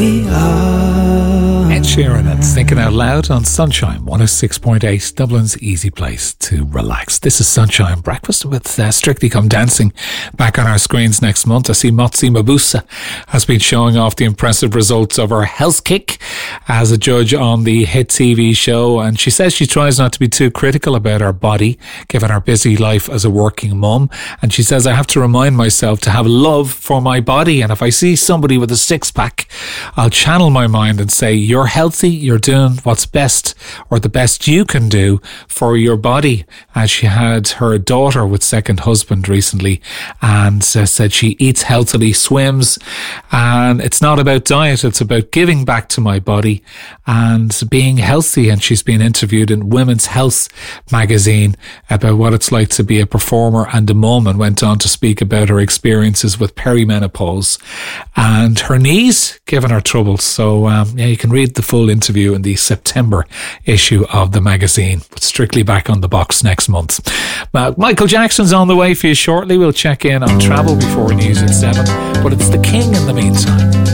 Ed Sheeran and Thinking Out Loud on Sunshine 106.8, Dublin's easy place to relax. This is Sunshine Breakfast with Strictly Come Dancing back on our screens next month. I see Motsi Mabuse has been showing off the impressive results of her health kick as a judge on the hit TV show, and she says she tries not to be too critical about her body given her busy life as a working mum. And she says, I have to remind myself to have love for my body, and if I see somebody with a six-pack, I'll channel my mind and say, you're healthy, you're doing what's best or the best you can do for your body. As she had her daughter with second husband recently and said she eats healthily, swims, and it's not about diet, it's about giving back to my body and being healthy. And she's been interviewed in Women's Health magazine about what it's like to be a performer and a mum, and went on to speak about her experiences with perimenopause and her knees giving her troubles. So you can read the full interview in the September issue of the magazine. But Strictly back on the box next month. Michael Jackson's on the way for you shortly. We'll check in on travel before news at 7, but it's the King in the meantime.